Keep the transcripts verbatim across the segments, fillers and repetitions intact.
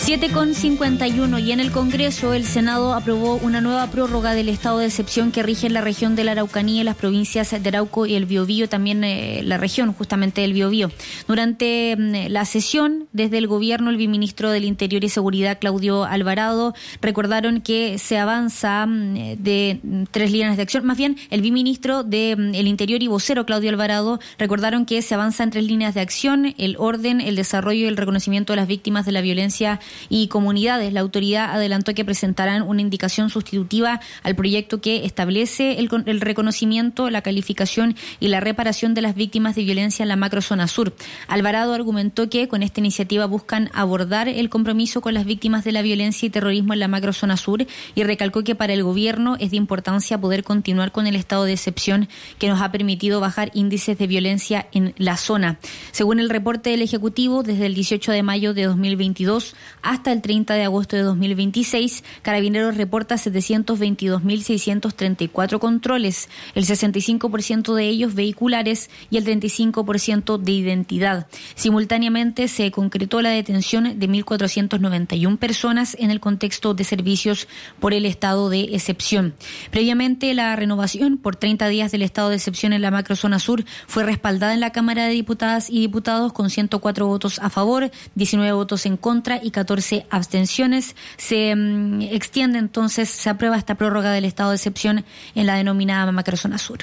siete con cincuenta y uno y en el Congreso el Senado aprobó una nueva prórroga del estado de excepción que rige en la región de la Araucanía y las provincias de Arauco y el Biobío, también eh, la región justamente del Biobío. Durante eh, la sesión, desde el gobierno, el viceministro del Interior y Seguridad, Claudio Alvarado, recordaron que se avanza eh, de tres líneas de acción. Más bien, el viceministro del de, Interior y vocero, Claudio Alvarado, recordaron que se avanza en tres líneas de acción: el orden, el desarrollo y el reconocimiento de las víctimas de la violencia y comunidades. La autoridad adelantó que presentarán una indicación sustitutiva al proyecto que establece el, el reconocimiento, la calificación y la reparación de las víctimas de violencia en la macrozona sur. Alvarado argumentó que con esta iniciativa buscan abordar el compromiso con las víctimas de la violencia y terrorismo en la macrozona sur y recalcó que para el gobierno es de importancia poder continuar con el estado de excepción que nos ha permitido bajar índices de violencia en la zona. Según el reporte del Ejecutivo, desde el dieciocho de mayo de dos mil veintidós hasta el treinta de agosto de dos mil veintiséis, Carabineros reporta setecientos veintidós mil seiscientos treinta y cuatro controles, el sesenta y cinco por ciento de ellos vehiculares y el treinta y cinco por ciento de identidad. Simultáneamente se concretó la detención de mil cuatrocientas noventa y una personas en el contexto de servicios por el estado de excepción. Previamente, la renovación por treinta días del estado de excepción en la macrozona sur fue respaldada en la Cámara de Diputadas y Diputados con ciento cuatro votos a favor, diecinueve votos en contra y catorce abstenciones. Se um, extiende entonces, se aprueba esta prórroga del estado de excepción en la denominada macrozona sur.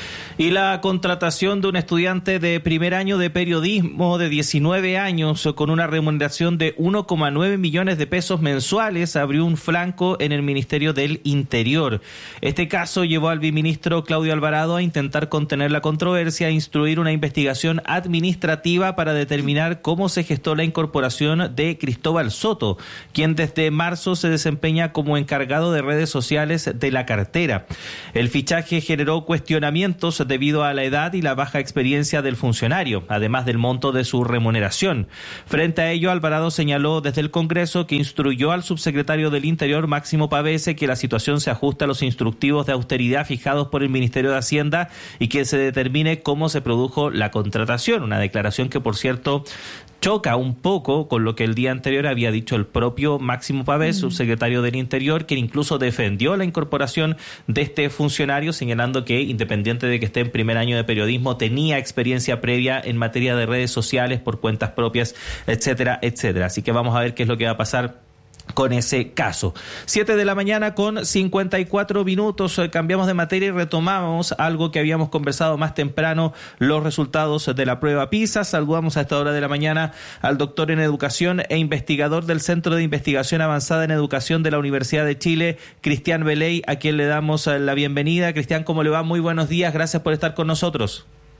Y la contratación de un estudiante de primer año de periodismo de diecinueve años con una remuneración de uno coma nueve millones de pesos mensuales abrió un flanco en el Ministerio del Interior. Este caso llevó al viceministro Claudio Alvarado a intentar contener la controversia e instruir una investigación administrativa para determinar cómo se gestó la incorporación de Cristóbal Soto, quien desde marzo se desempeña como encargado de redes sociales de la cartera. El fichaje generó cuestionamientos debido a la edad y la baja experiencia del funcionario, además del monto de su remuneración. Frente a ello, Alvarado señaló desde el Congreso que instruyó al subsecretario del Interior, Máximo Pavese, que la situación se ajusta a los instructivos de austeridad fijados por el Ministerio de Hacienda y que se determine cómo se produjo la contratación. Una declaración que, por cierto, choca un poco con lo que el día anterior había dicho el propio Máximo Pavés, mm. subsecretario del Interior, quien incluso defendió la incorporación de este funcionario, señalando que, independiente de que esté en primer año de periodismo, tenía experiencia previa en materia de redes sociales por cuentas propias, etcétera, etcétera. Así que vamos a ver qué es lo que va a pasar con ese caso. Siete de la mañana con cincuenta y cuatro minutos. Cambiamos de materia y retomamos algo que habíamos conversado más temprano, los resultados de la prueba PISA. Saludamos a esta hora de la mañana al doctor en educación e investigador del Centro de Investigación Avanzada en Educación de la Universidad de Chile, Cristian Veley, a quien le damos la bienvenida. Cristian, ¿cómo le va? Muy buenos días, gracias por estar con nosotros.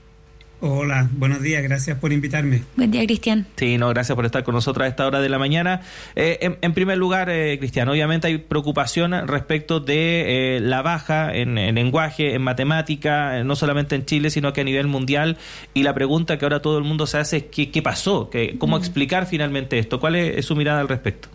Hola, buenos días, gracias por invitarme. Buen día, Cristian. Sí, no, gracias por estar con nosotros a esta hora de la mañana. Eh, en, en primer lugar, eh, Cristian, obviamente hay preocupación respecto de eh, la baja en, en lenguaje, en matemática, eh, no solamente en Chile, sino que a nivel mundial. Y la pregunta que ahora todo el mundo se hace es ¿qué, qué pasó? ¿Qué, ¿Cómo mm. explicar finalmente esto? ¿Cuál es, es su mirada al respecto?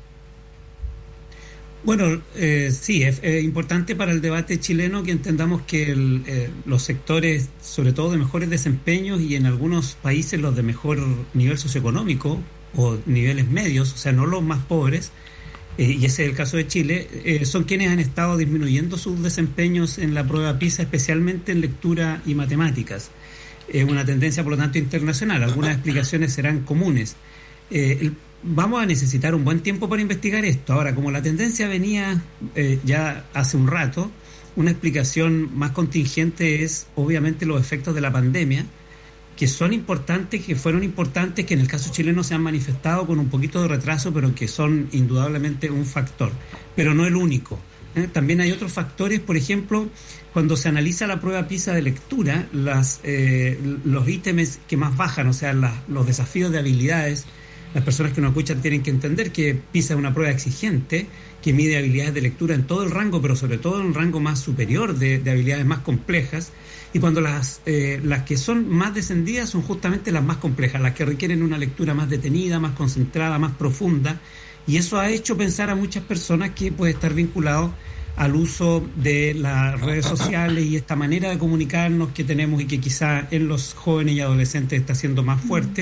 Bueno, eh, sí, es eh, importante para el debate chileno que entendamos que el, eh, los sectores, sobre todo de mejores desempeños y en algunos países los de mejor nivel socioeconómico o niveles medios, o sea, no los más pobres, eh, y ese es el caso de Chile, eh, son quienes han estado disminuyendo sus desempeños en la prueba PISA, especialmente en lectura y matemáticas. Es una tendencia, por lo tanto, internacional. Algunas explicaciones serán comunes. Eh, el Vamos a necesitar un buen tiempo para investigar esto. Ahora, como la tendencia venía eh, ya hace un rato, una explicación más contingente es obviamente los efectos de la pandemia, que son importantes, que fueron importantes, que en el caso chileno se han manifestado con un poquito de retraso, pero que son indudablemente un factor, pero no el único. ¿eh? También hay otros factores, por ejemplo, cuando se analiza la prueba PISA de lectura, las, eh, los ítems que más bajan, o sea, las, los desafíos de habilidades. Las personas que nos escuchan tienen que entender que PISA es una prueba exigente que mide habilidades de lectura en todo el rango, pero sobre todo en un rango más superior de, de habilidades más complejas. Y cuando las, eh, las que son más descendidas son justamente las más complejas, las que requieren una lectura más detenida, más concentrada, más profunda. Y eso ha hecho pensar a muchas personas que puede estar vinculado al uso de las redes sociales y esta manera de comunicarnos que tenemos y que quizá en los jóvenes y adolescentes está siendo más fuerte,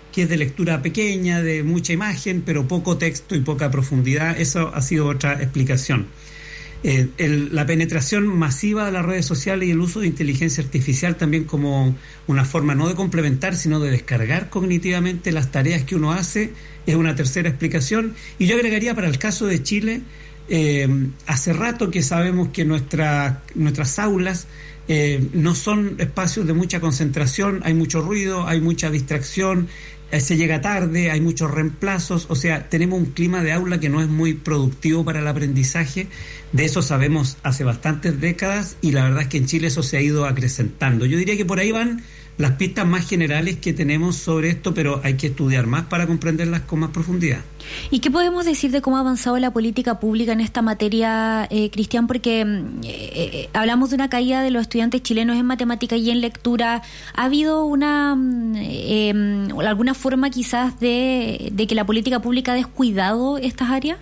que es de lectura pequeña, de mucha imagen, pero poco texto y poca profundidad. Eso ha sido otra explicación. Eh, el, la penetración masiva de las redes sociales y el uso de inteligencia artificial también como una forma no de complementar, sino de descargar cognitivamente las tareas que uno hace, es una tercera explicación. Y yo agregaría para el caso de Chile, eh, hace rato que sabemos que nuestra, nuestras aulas eh, no son espacios de mucha concentración, hay mucho ruido, hay mucha distracción, se llega tarde, hay muchos reemplazos, o sea, tenemos un clima de aula que no es muy productivo para el aprendizaje. De eso sabemos hace bastantes décadas y la verdad es que en Chile eso se ha ido acrecentando. Yo diría que por ahí van las pistas más generales que tenemos sobre esto, pero hay que estudiar más para comprenderlas con más profundidad. ¿Y qué podemos decir de cómo ha avanzado la política pública en esta materia, eh, Cristian? Porque eh, eh, hablamos de una caída de los estudiantes chilenos en matemática y en lectura. ¿Ha habido una eh, alguna forma quizás de, de que la política pública ha descuidado estas áreas?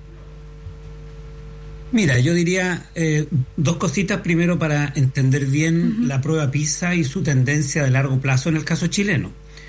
Mira, yo diría eh, dos cositas. Primero, para entender bien uh-huh. la prueba PISA y su tendencia de largo plazo en el caso chileno.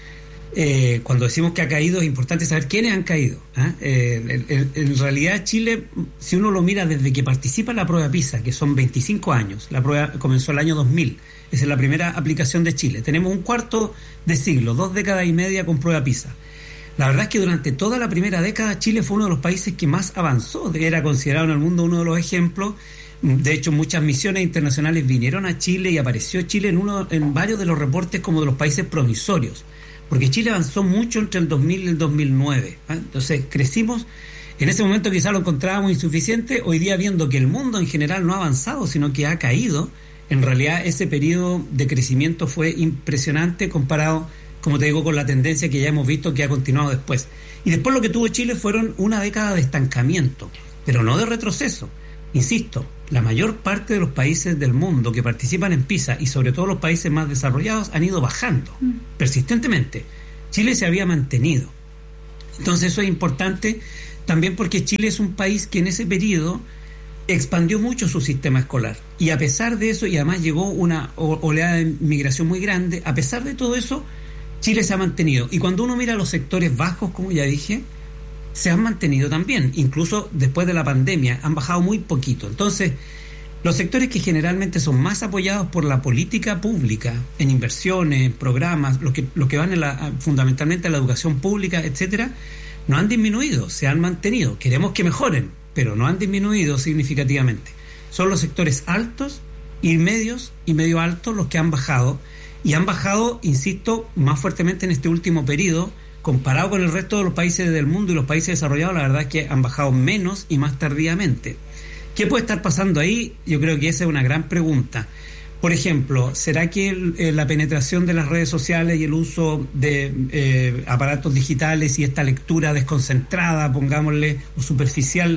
Eh, cuando decimos que ha caído, es importante saber quiénes han caído. ¿eh? Eh, en, en realidad, Chile, si uno lo mira desde que participa en la prueba PISA, que son veinticinco años, la prueba comenzó el año dos mil, esa es la primera aplicación de Chile. Tenemos un cuarto de siglo, dos décadas y media con prueba PISA. La verdad es que durante toda la primera década Chile fue uno de los países que más avanzó, era considerado en el mundo uno de los ejemplos. De hecho, muchas misiones internacionales vinieron a Chile y apareció Chile en, uno, en varios de los reportes como de los países promisorios, porque Chile avanzó mucho entre el dos mil y el dos mil nueve. ¿eh? Entonces crecimos, en ese momento quizás lo encontrábamos insuficiente, hoy día viendo que el mundo en general no ha avanzado, sino que ha caído, en realidad ese periodo de crecimiento fue impresionante comparado, como te digo, con la tendencia que ya hemos visto que ha continuado después. Y después lo que tuvo Chile fueron una década de estancamiento, pero no de retroceso. Insisto, la mayor parte de los países del mundo que participan en PISA, y sobre todo los países más desarrollados, han ido bajando mm. persistentemente. Chile se había mantenido. Entonces eso es importante también porque Chile es un país que en ese periodo expandió mucho su sistema escolar. Y a pesar de eso, y además llegó una oleada de migración muy grande, a pesar de todo eso, Chile se ha mantenido. Y cuando uno mira los sectores bajos, como ya dije, se han mantenido también. Incluso después de la pandemia, han bajado muy poquito. Entonces, los sectores que generalmente son más apoyados por la política pública, en inversiones, programas, los que, los que van en la, fundamentalmente a la educación pública, etcétera, no han disminuido, se han mantenido. Queremos que mejoren, pero no han disminuido significativamente. Son los sectores altos y medios y medio altos los que han bajado. Y han bajado, insisto, más fuertemente en este último periodo, comparado con el resto de los países del mundo y los países desarrollados. La verdad es que han bajado menos y más tardíamente. ¿Qué puede estar pasando ahí? Yo creo que esa es una gran pregunta. Por ejemplo, ¿será que el, eh, la penetración de las redes sociales y el uso de eh, aparatos digitales y esta lectura desconcentrada, pongámosle, o superficial,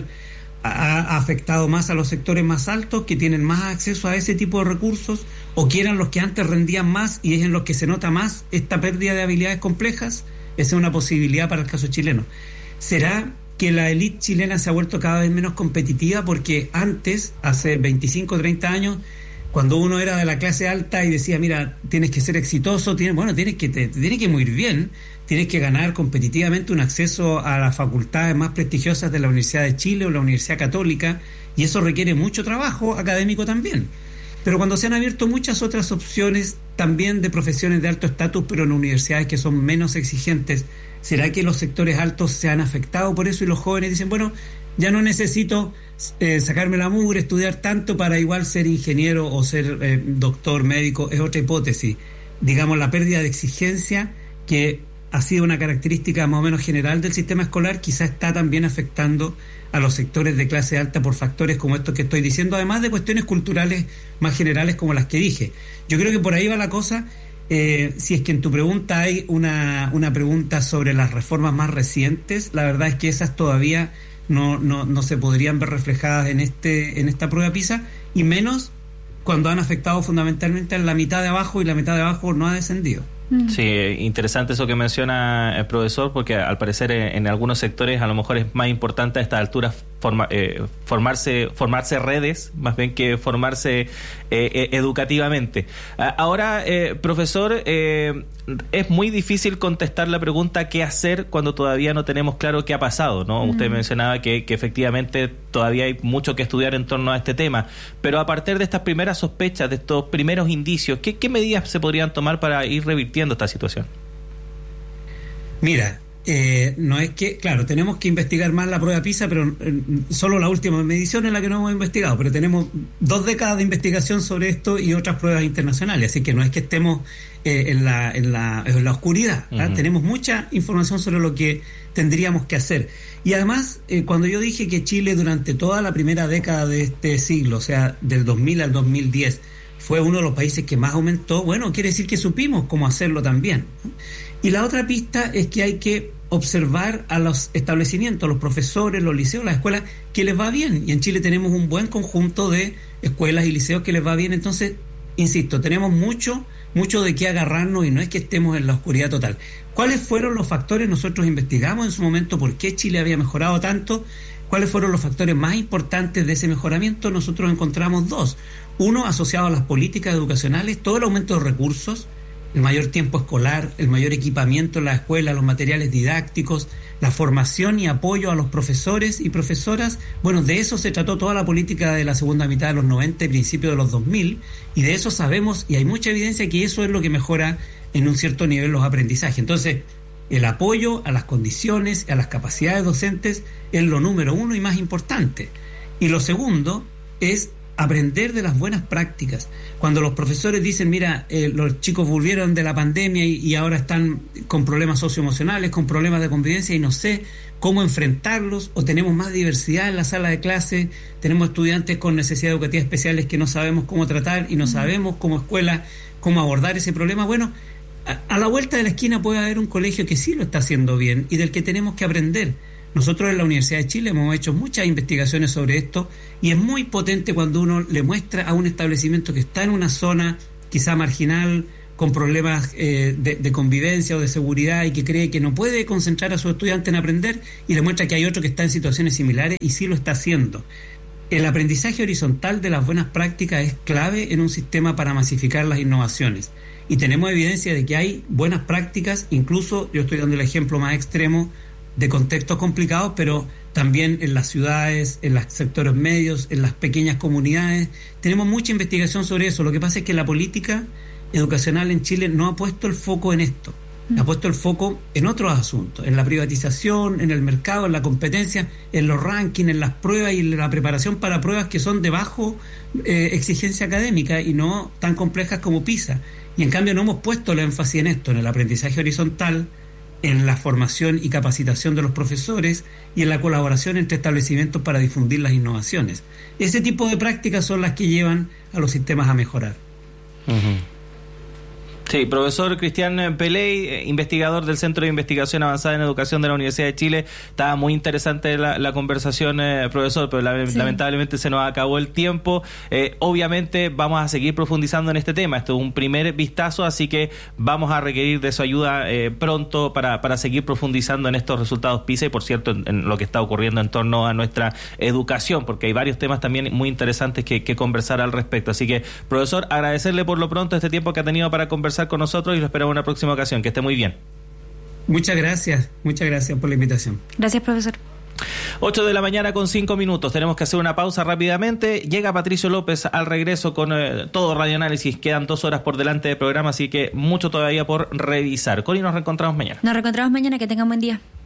ha afectado más a los sectores más altos que tienen más acceso a ese tipo de recursos, o que eran los que antes rendían más y es en los que se nota más esta pérdida de habilidades complejas? Esa es una posibilidad para el caso chileno. ¿Será que la élite chilena se ha vuelto cada vez menos competitiva? Porque antes, hace veinticinco o treinta años, cuando uno era de la clase alta y decía, mira, tienes que ser exitoso, tienes, bueno, tienes que, te, te tienes que ir bien, tienes que ganar competitivamente un acceso a las facultades más prestigiosas de la Universidad de Chile o la Universidad Católica, y eso requiere mucho trabajo académico también. Pero cuando se han abierto muchas otras opciones también de profesiones de alto estatus, pero en universidades que son menos exigentes, ¿será que los sectores altos se han afectado por eso y los jóvenes dicen, bueno, ya no necesito eh, sacarme la mugre, estudiar tanto para igual ser ingeniero o ser eh, doctor, médico? Es otra hipótesis. Digamos, la pérdida de exigencia, que ha sido una característica más o menos general del sistema escolar, quizás está también afectando a los sectores de clase alta por factores como estos que estoy diciendo, además de cuestiones culturales más generales como las que dije. Yo creo que por ahí va la cosa. Eh, si es que en tu pregunta hay una, una pregunta sobre las reformas más recientes, la verdad es que esas todavía no, no, no se podrían ver reflejadas en, este, en esta prueba PISA, y menos cuando han afectado fundamentalmente a la mitad de abajo, y la mitad de abajo no ha descendido. Sí, interesante eso que menciona el profesor, porque al parecer en, en algunos sectores a lo mejor es más importante a estas alturas forma, eh, formarse, formarse redes, más bien que formarse eh, eh, educativamente. Ahora, eh, profesor, eh, es muy difícil contestar la pregunta ¿qué hacer cuando todavía no tenemos claro qué ha pasado? ¿No? Mm. Usted mencionaba que, que efectivamente todavía hay mucho que estudiar en torno a este tema, pero a partir de estas primeras sospechas, de estos primeros indicios, ¿qué, qué medidas se podrían tomar para ir revirtiendo esta situación? Mira, eh, no es que, claro, tenemos que investigar más la prueba PISA, pero eh, solo la última medición es la que no hemos investigado, pero tenemos dos décadas de investigación sobre esto y otras pruebas internacionales, así que no es que estemos eh, en, la, en, la, en la oscuridad, ¿eh? Uh-huh. Tenemos mucha información sobre lo que tendríamos que hacer. Y además, eh, cuando yo dije que Chile durante toda la primera década de este siglo, o sea, del dos mil al dos mil diez, fue uno de los países que más aumentó, bueno, quiere decir que supimos cómo hacerlo también. Y la otra pista es que hay que observar a los establecimientos, a los profesores, los liceos, las escuelas, que les va bien. Y en Chile tenemos un buen conjunto de escuelas y liceos que les va bien. Entonces, insisto, tenemos mucho, mucho de qué agarrarnos y no es que estemos en la oscuridad total. ¿Cuáles fueron los factores? Nosotros investigamos en su momento por qué Chile había mejorado tanto. ¿Cuáles fueron los factores más importantes de ese mejoramiento? Nosotros encontramos dos. Uno, asociado a las políticas educacionales, todo el aumento de recursos, el mayor tiempo escolar, el mayor equipamiento en la escuela, los materiales didácticos, la formación y apoyo a los profesores y profesoras. Bueno, de eso se trató toda la política de la segunda mitad de los noventa y principios de los dos mil, y de eso sabemos, y hay mucha evidencia que eso es lo que mejora en un cierto nivel los aprendizajes. Entonces, el apoyo a las condiciones, a las capacidades docentes es lo número uno y más importante. Y lo segundo es aprender de las buenas prácticas. Cuando los profesores dicen, mira, eh, los chicos volvieron de la pandemia y, y ahora están con problemas socioemocionales, con problemas de convivencia y no sé cómo enfrentarlos, o tenemos más diversidad en la sala de clase, tenemos estudiantes con necesidades educativas especiales que no sabemos cómo tratar y no sabemos como escuela cómo abordar ese problema. Bueno, a, a la vuelta de la esquina puede haber un colegio que sí lo está haciendo bien y del que tenemos que aprender. Nosotros en la Universidad de Chile hemos hecho muchas investigaciones sobre esto y es muy potente cuando uno le muestra a un establecimiento que está en una zona quizá marginal, con problemas eh, de, de convivencia o de seguridad y que cree que no puede concentrar a sus estudiantes en aprender, y le muestra que hay otro que está en situaciones similares y sí lo está haciendo. El aprendizaje horizontal de las buenas prácticas es clave en un sistema para masificar las innovaciones. Y tenemos evidencia de que hay buenas prácticas, incluso yo estoy dando el ejemplo más extremo de contextos complicados, pero también en las ciudades, en los sectores medios, en las pequeñas comunidades. Tenemos mucha investigación sobre eso. Lo que pasa es que la política educacional en Chile no ha puesto el foco en esto. Ha puesto el foco en otros asuntos, en la privatización, en el mercado, en la competencia, en los rankings, en las pruebas y en la preparación para pruebas que son de bajo eh, exigencia académica y no tan complejas como PISA. Y en cambio no hemos puesto el énfasis en esto, en el aprendizaje horizontal, en la formación y capacitación de los profesores y en la colaboración entre establecimientos para difundir las innovaciones. Ese tipo de prácticas son las que llevan a los sistemas a mejorar. Uh-huh. Sí, profesor Cristian Peley, investigador del Centro de Investigación Avanzada en Educación de la Universidad de Chile. Estaba muy interesante la, la conversación, eh, profesor, pero la, sí. lamentablemente se nos acabó el tiempo. Eh, obviamente vamos a seguir profundizando en este tema. Esto es un primer vistazo, así que vamos a requerir de su ayuda eh, pronto para, para seguir profundizando en estos resultados PISA y, por cierto, en, en lo que está ocurriendo en torno a nuestra educación, porque hay varios temas también muy interesantes que, que conversar al respecto. Así que, profesor, agradecerle por lo pronto este tiempo que ha tenido para conversar con nosotros y lo esperamos en una próxima ocasión. Que esté muy bien. Muchas gracias, muchas gracias por la invitación. Gracias, profesor. ocho de la mañana con cinco minutos. Tenemos que hacer una pausa rápidamente. Llega Patricio López al regreso con eh, todo Radio Análisis. Quedan dos horas por delante del programa, así que mucho todavía por revisar. Cori, nos reencontramos mañana. Nos reencontramos mañana. Que tengan buen día.